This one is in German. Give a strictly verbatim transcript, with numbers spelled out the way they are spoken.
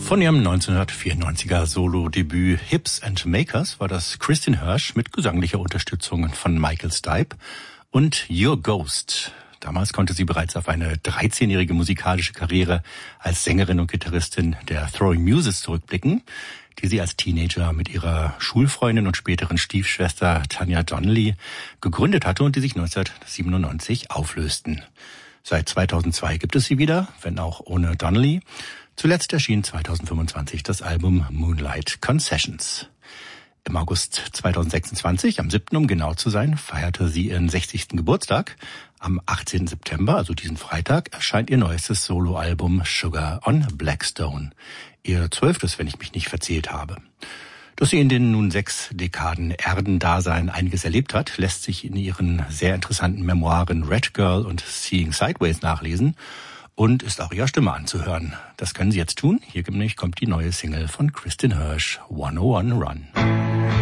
Von ihrem neunzehnhundertvierundneunziger Solo-Debüt Hips and Makers war das Kristin Hersh mit gesanglicher Unterstützung von Michael Stipe und Your Ghost. Damals konnte sie bereits auf eine dreizehnjährige musikalische Karriere als Sängerin und Gitarristin der Throwing Muses zurückblicken, die sie als Teenager mit ihrer Schulfreundin und späteren Stiefschwester Tanya Donnelly gegründet hatte und die sich neunzehnhundertsiebenundneunzig auflösten. Seit zweitausendzwei gibt es sie wieder, wenn auch ohne Donnelly. Zuletzt erschien zweitausendfünfundzwanzig das Album Moonlight Concessions. Im August zweitausendsechsundzwanzig, am siebten um genau zu sein, feierte sie ihren sechzigsten Geburtstag. Am achtzehnten September, also diesen Freitag, erscheint ihr neuestes Soloalbum Sugar on Blackstone. Ihr zwölftes, wenn ich mich nicht verzählt habe. Dass sie in den nun sechs Dekaden Erdendasein einiges erlebt hat, lässt sich in ihren sehr interessanten Memoiren Red Girl und Seeing Sideways nachlesen und ist auch ihrer Stimme anzuhören. Das können Sie jetzt tun. Hier nämlich kommt die neue Single von Kristin Hersh, hundertundeins Run.